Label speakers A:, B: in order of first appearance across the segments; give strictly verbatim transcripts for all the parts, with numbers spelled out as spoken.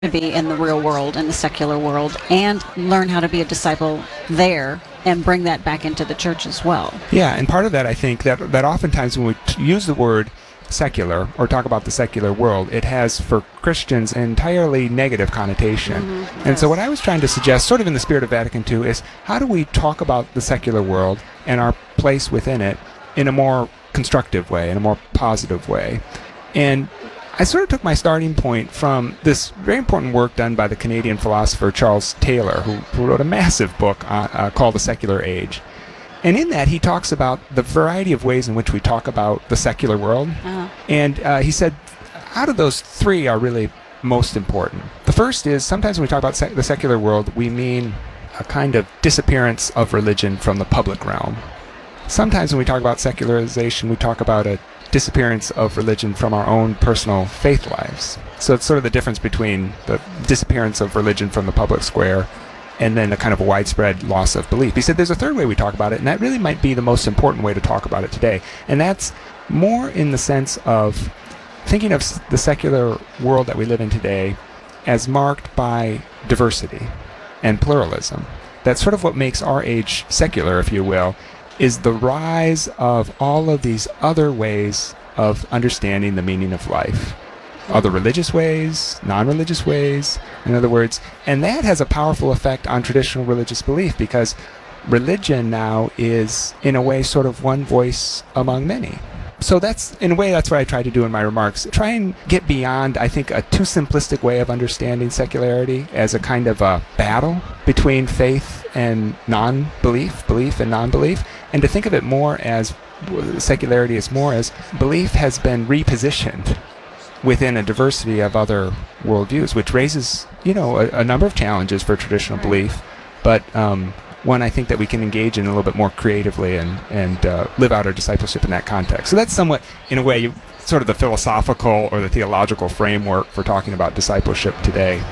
A: to be in the real world, in the secular world, and learn how to be a disciple there and bring that back into the church as well.
B: Yeah, and part of that, I think, that, that oftentimes when we t- use the word secular or talk about the secular world, it has for Christians an entirely negative connotation.
A: Mm-hmm,
B: and
A: yes.
B: so what I was trying to suggest, sort of in the spirit of Vatican two, is how do we talk about the secular world and our place within it in a more constructive way, in a more positive way. And I sort of took my starting point from this very important work done by the Canadian philosopher Charles Taylor, who, who wrote a massive book uh, uh, called The Secular Age. And in that, he talks about the variety of ways in which we talk about the secular world. Uh-huh. And uh, he said, out of those three are really most important. The first is, sometimes when we talk about sec- the secular world, we mean a kind of disappearance of religion from the public realm. Sometimes when we talk about secularization, we talk about a disappearance of religion from our own personal faith lives. So it's sort of the difference between the disappearance of religion from the public square and then a kind of a widespread loss of belief. He said there's a third way we talk about it, and that really might be the most important way to talk about it today. And that's more in the sense of thinking of the secular world that we live in today as marked by diversity and pluralism. That's sort of what makes our age secular, if you will, is the rise of all of these other ways of understanding the meaning of life. Other religious ways, non-religious ways, in other words. And that has a powerful effect on traditional religious belief, because religion now is, in a way, sort of one voice among many. So that's, in a way, that's what I try to do in my remarks. Try and get beyond, I think, a too simplistic way of understanding secularity as a kind of a battle between faith and non-belief, belief and non-belief, and to think of it more as, secularity as more as belief has been repositioned within a diversity of other worldviews, which raises, you know, a, a number of challenges for traditional
A: Right.
B: belief, but um, one I think that we can engage in a little bit more creatively and, and uh, live out our discipleship in that context. So that's somewhat, in a way, you, sort of the philosophical or the theological framework for talking about discipleship today.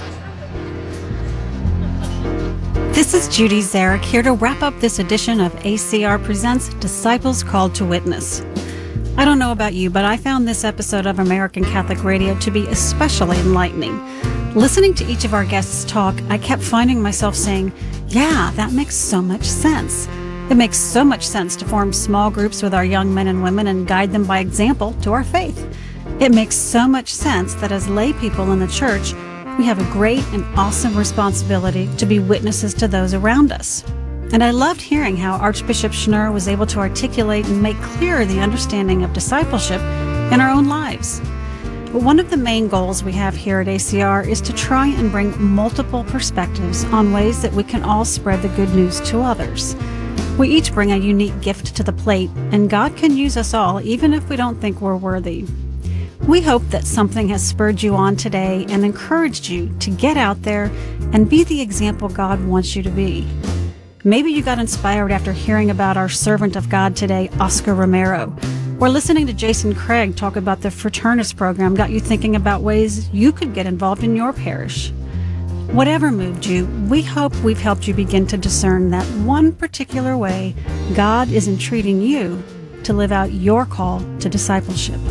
A: This is Judy Zarek here to wrap up this edition of A C R Presents Disciples Called to Witness. I don't know about you, but I found this episode of American Catholic Radio to be especially enlightening. Listening to each of our guests talk, I kept finding myself saying, yeah, that makes so much sense. It makes so much sense to form small groups with our young men and women and guide them by example to our faith. It makes so much sense that as lay people in the church, we have a great and awesome responsibility to be witnesses to those around us. And I loved hearing how Archbishop Schnurr was able to articulate and make clear the understanding of discipleship in our own lives. But one of the main goals we have here at A C R is to try and bring multiple perspectives on ways that we can all spread the good news to others. We each bring a unique gift to the plate, and God can use us all, even if we don't think we're worthy. We hope that something has spurred you on today and encouraged you to get out there and be the example God wants you to be. Maybe you got inspired after hearing about our servant of God today, Oscar Romero, or listening to Jason Craig talk about the Fraternus program got you thinking about ways you could get involved in your parish. Whatever moved you, we hope we've helped you begin to discern that one particular way God is entreating you to live out your call to discipleship.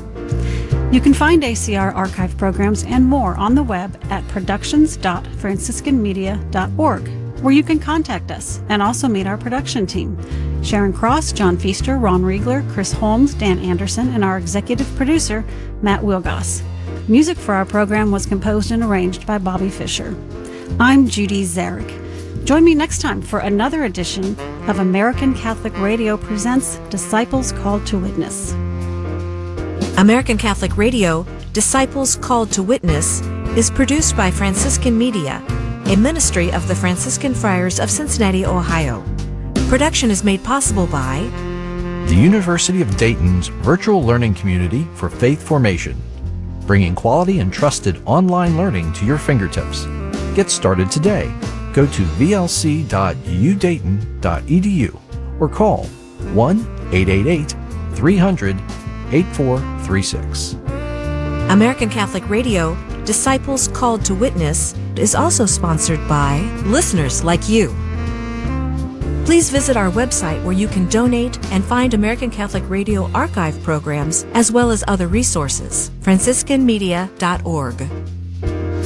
A: You can find A C R archive programs and more on the web at productions dot franciscan media dot org, where you can contact us and also meet our production team. Sharon Cross, John Feaster, Ron Riegler, Chris Holmes, Dan Anderson, and our executive producer, Matt Wilgoss. Music for our program was composed and arranged by Bobby Fisher. I'm Judy Zarek. Join me next time for another edition of American Catholic Radio Presents Disciples Called to Witness.
C: American Catholic Radio, Disciples Called to Witness, is produced by Franciscan Media, a ministry of the Franciscan Friars of Cincinnati, Ohio. Production is made possible by
D: the University of Dayton's virtual learning community for faith formation, bringing quality and trusted online learning to your fingertips. Get started today. Go to v l c dot u dayton dot e d u or call one eight eight eight, three hundred, eight four three six.
C: American Catholic Radio, Disciples Called to Witness, is also sponsored by listeners like you. Please visit our website where you can donate and find American Catholic Radio archive programs as well as other resources, franciscan media dot org.